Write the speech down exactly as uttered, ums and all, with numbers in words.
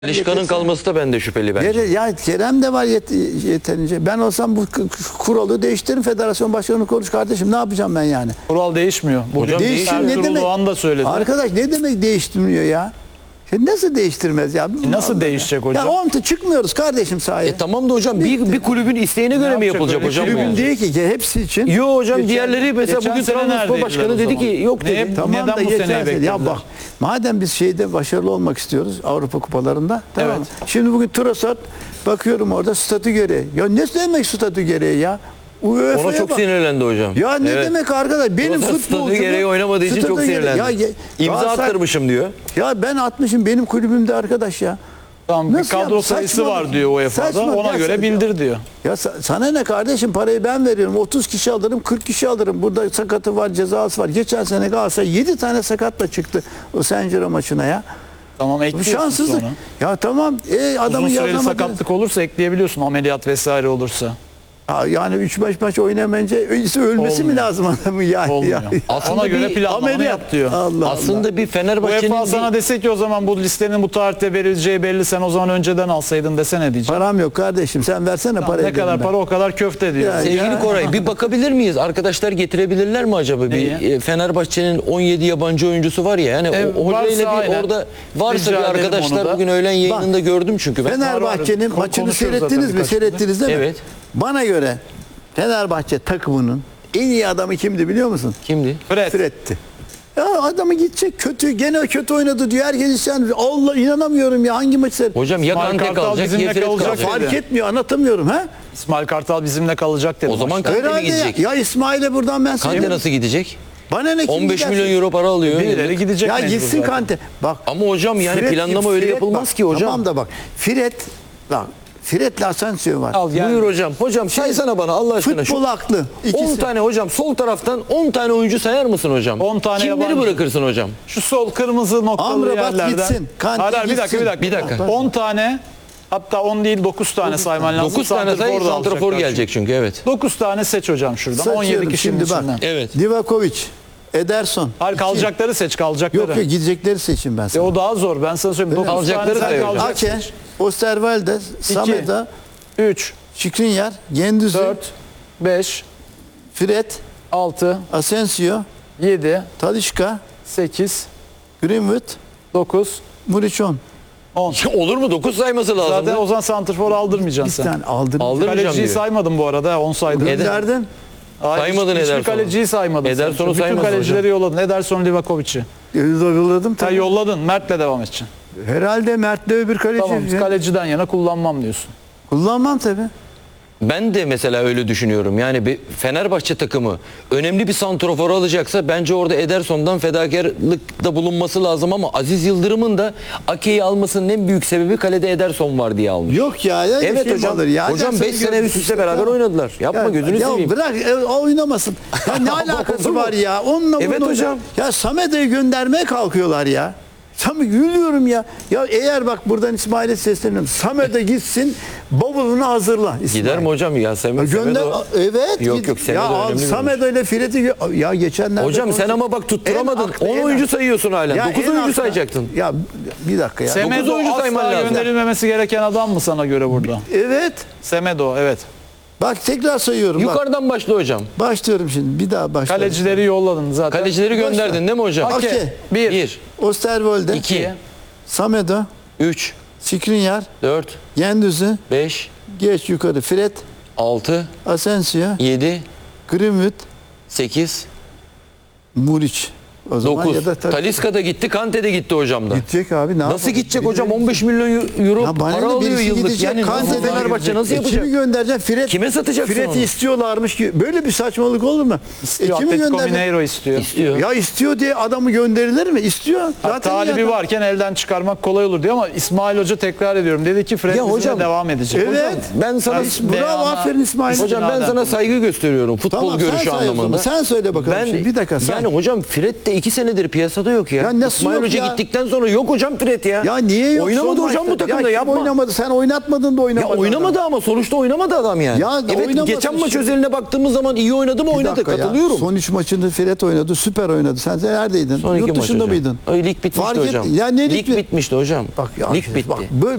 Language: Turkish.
Talisca'nın kalması da bende şüpheli bence. Yere- Ya Kerem de var yet yeterince. Ben olsam bu k- kuralı değiştiririm. Federasyon başkanı konuş kardeşim. Ne yapacağım ben yani? Kural değişmiyor. Bugün Hocam Değişim Ertuğrul ne demek? Doğan da söyledi. Arkadaş ne demek değiştirmiyor ya? Ya nasıl değiştirmez ya? Nasıl değişecek hocam? Ya on çıkmıyoruz kardeşim sahaya. E tamam da hocam bir, bir kulübün isteğine göre mi yapacak yapılacak öyle hocam? kulübün bu? Kulübün değil ki hepsi için. Yo hocam Geçen- diğerleri mesela geçen bugün sene Trabzonspor neredeydiler Başkanı o dedi zaman? ki yok dedi. Ne- Tamam Neden da bu geçen seneye sene- ya beklediler? bak madem biz şeyde başarılı olmak istiyoruz Avrupa kupalarında tamam. Evet. Şimdi bugün Trossard bakıyorum orada statü gereği. Ya ne demek statü gereği ya? UEFA'ya Ona çok bak. sinirlendi hocam. Ya ne Evet. demek arkadaş? Benim Trossard futbolcumu statü gereği oynamadığı için çok statü gereği- sinirlendi. Ya, ya, İmza Galatasaray- attırmışım diyor. Ya ben atmışım benim kulübümde arkadaş ya. Tamam, bir Nasıl kadro ya? sayısı Saçma- var diyor U E F A'da. saçma- Ona ya göre saçma. bildir diyor. Ya sa- sana ne kardeşim, parayı ben veriyorum. otuz kişi alırım, kırk kişi alırım. Burada sakatı var, cezası var. Geçen sene Galatasaray yedi tane sakatla çıktı o Saint-Giro maçına ya. Tamam Bu ekliyorsun şanssızlık. sonra. Ya tamam e, adamı Uzun süreli yazamadı. sakatlık olursa ekleyebiliyorsun. Ameliyat vesaire olursa. Ha, yani üç beş maç oynamayınca ölmesi mi Olmuyor. lazım adamın ya? Olmuyor. ya. Aslında Ona göre bir planlamanı Ameliyat. yap diyor. Allah Aslında bir U E F Fenerbahçe'nin A sana bir... dese ki o zaman bu listenin bu tarihte verileceği belli, sen o zaman önceden alsaydın dese ne diyeceksin? Param yok kardeşim, sen versene parayı. Ne kadar dedim ben. para o kadar köfte diyor. Ya, Sevgili Ya. Koray bir bakabilir miyiz? Arkadaşlar getirebilirler mi acaba? Neyi? Bir e, Fenerbahçe'nin on yedi yabancı oyuncusu var ya. Yani Evet, o hocayla bir varsa aynen. orada varsa Rica bir ederim arkadaşlar onu da. bugün öğlen yayınında gördüm çünkü ben. Fenerbahçe'nin Var, var. maçını Konuşuyoruz zaten seyrettiniz mi? birkaç Seyrettiniz değil mi? Evet. Bana göre Fenerbahçe takımının en iyi adamı kimdi biliyor musun? Kimdi? Fred. Fred'ti. Ya adamı gidecek kötü, gene kötü oynadı diyor. Herkes isyan ediyor. Allah inanamıyorum ya, hangi maçı seyret- Hocam ya İsmail Kante Kartal kalacak bizimle ya Fred kalacak kalacak. dedi. Fark etmiyor, anlatamıyorum ha? İsmail Kartal bizimle kalacak dedi. O zaman maçta. Kante mi Herhalde ya, gidecek? ya İsmail'e buradan ben Kante söyleyeyim. nasıl gidecek? Bana ne kim on beş giderse- milyon euro para alıyor. Birileri yıllık. gidecek Ya mecbur gitsin zaten. Kante. Bak. Ama hocam yani Fred- planlama öyle Fred yapılmaz bak, ki hocam. Tamam da bak. Fred bak. Fred'le Asensio var. Al, yani. Buyur hocam. Hocam saysana bana Allah aşkına. Futbol Şu aklı. on İkisi. tane hocam sol taraftan on tane oyuncu sayar mısın hocam? on tane Kimleri yabancı. bırakırsın hocam? Şu sol kırmızı noktalı Amrabat yerlerden. gitsin, Kante Hayır, hayır, bir dakika bir gitsin. dakika. Bir dakika. on tane, hatta on değil dokuz tane sayman lazım. dokuz tane say Santrfor da santrafor alacaklar gelecek çünkü evet. çünkü. dokuz tane seç hocam şuradan. Saçıyorum on yedi kişinin şimdi bak. içinden. Evet. Livakovic, Ederson. Hayır, kalacakları seç kalacakları. Yok yok, gidecekleri seçin ben E sana. o daha zor. Ben sana söyleyeyim. dokuz Kalacakları tane sen sayıyor. kalacak Ake, seç. Osterwalde, Sameda, üç, Şikrinyar, Gendüzü, dört, beş, Fred, altı, Asensio, yedi, Talisca, sekiz, Greenwood, dokuz, Muriçon. on. Olur mu? dokuz sayması lazım. Zaten o zaman santrfor aldırmayacaksın Bir sen. tane aldım. Aldırmayacağım Kaleciyi diyor. saymadım bu arada. on saydım. Eder- Gönderdim. Hayır, Saymadın hiç- hiçbir Ederson'u. kaleciyi saymadın. Ederson'u sen. Bütün saymadın kalecileri hocam. yolladın. Ederson, Livakovic'i. Yolladım Sen tabii. yolladın. Mert'le devam edeceksin. Herhalde Mert'le öbür kaleci. Tamam, kaleciden yana kullanmam diyorsun. Kullanmam tabii. Ben de mesela öyle düşünüyorum. Yani bir Fenerbahçe takımı önemli bir santrofor alacaksa bence orada Ederson'dan fedakarlıkta bulunması lazım ama Aziz Yıldırım'ın da Ake'yi almasının en büyük sebebi kalede Ederson var diye almış. Yok ya. ya Evet şey mi hocam. olur ya? Hocam Ederson'u beş sene gördük üst üste işte. beraber Ya- oynadılar. Yapma Ya- gözünü ya seveyim. bırak e, o oynamasın. Ya ne Olur alakası mu? var ya? Onunla Evet bununla- hocam. Ya Sameda'yı göndermeye kalkıyorlar ya. Tam gülüyorum ya. Ya eğer bak buradan İsmail'e sesleniyorum. Sameda gitsin, bavulunu hazırla İsmail. Gider mi hocam ya? Sem Ya Gönder, Semedo- evet. Yok git- yok Semedo Ya al önemli bir Sameda ile Fred'i gö- ya geçenlerde Hocam sen konuştuk. ama bak tutturamadın. En aklı, on en oyuncu aklı. sayıyorsun hala. Ya dokuz en oyuncu aklı- sayacaktın. Ya bir dakika ya. Semedo oyuncu sayman asla lazım. gönderilmemesi gereken adam mı sana göre burada? Evet. Semedo, evet. Bak tekrar sayıyorum. Bak. Yukarıdan başla hocam. Başlıyorum şimdi. Bir daha başlıyorum. Kalecileri yolladın zaten. Kalecileri Başla. gönderdin değil mi hocam? Ake. Ake, bir, bir, Osterwolde, iki, Samedo, üç, Skriniar, dört, Gendüzü, beş, geç yukarı Fred, altı, Asensio, yedi, Greenwood, sekiz, Muriç. O zaman dokuz. ya da tabii- Talisca da gitti, Kante de gitti hocam da. Gidecek abi. Ne Nasıl yapalım? gidecek hocam? Birileri- on beş milyon euro Ya bana para ne, alıyor birisi yıllık. gidecek, Yani Kante nasıl Fenerbahçe nasıl E, yapacak? kimi göndereceksin? Fred, Kime satacaksın Fred onu? istiyorlarmış ki. Böyle bir saçmalık olur mu? İstiyor, E, kimi Atletico göndereceksin? Mineiro istiyor. İstiyor. Ya istiyor diye adamı gönderilir mi? İstiyor. Ha, Zaten talibi iyi adam. varken elden çıkarmak kolay olur diyor ama İsmail Hoca tekrar ediyorum. Dedi ki Fred Ya bizimle hocam, devam edecek. Evet. Hocam, Ben sana Ben- Bravo, Beyana- aferin İsmail. hocam ben İstinaden sana saygı gösteriyorum futbol Tamam, sen görüşü say o zaman. anlamında. Sen söyle bakalım Ben şimdi. Bir dakika say. yani hocam Fred de iki senedir piyasada yok ya. Ya nasıl İsmail yok Hoca ya? gittikten sonra yok hocam Fred ya. Ya niye yok? Oynamadı son hocam bu maçta? takımda, ya yapma. Kim oynamadı? Sen oynatmadın da Ya oynamadı. oynamadı adam. ama sonuçta oynamadı adam yani. Ya evet oynamadı geçen maç şimdi. özeline baktığımız zaman iyi oynadı mı Bir oynadı, dakika ya. katılıyorum. Son üç maçında Fred oynadı. Süper oynadı. Sen neredeydin? Son iki Yurt maç dışında hocam. mıydın? Ay, lig bitmişti Fark et- hocam. Ya ne lig lig- bitmişti hocam. Bak ya, lig bitti. Bak, böyle